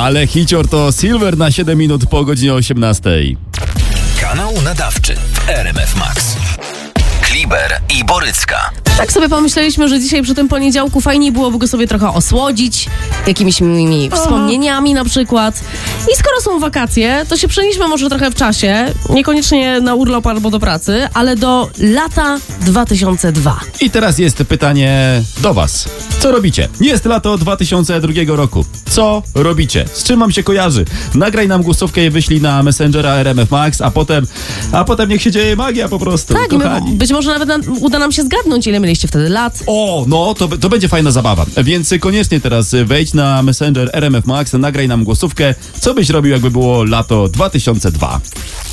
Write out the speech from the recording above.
Ale hicior to Silver na 7 minut po godzinie 18. Kanał nadawczy w RMF Max. Kliber i Borycka. Tak sobie pomyśleliśmy, że dzisiaj przy tym poniedziałku fajniej byłoby go sobie trochę osłodzić jakimiś miłymi wspomnieniami na przykład. I skoro są wakacje, to się przenieśmy może trochę w czasie, niekoniecznie na urlop albo do pracy, ale do lata 2002. I teraz jest pytanie do was. Co robicie? Jest lato 2002 roku. Co robicie? Z czym wam się kojarzy? Nagraj nam głosówkę i wyślij na Messengera RMF Max, a potem niech się dzieje magia po prostu. Tak, być może nawet uda nam się zgadnąć, ile mieliście wtedy lat. O, no, to będzie fajna zabawa. Więc koniecznie teraz wejdź na Messenger RMF Max, nagraj nam głosówkę. Co byś robił, jakby było lato 2002?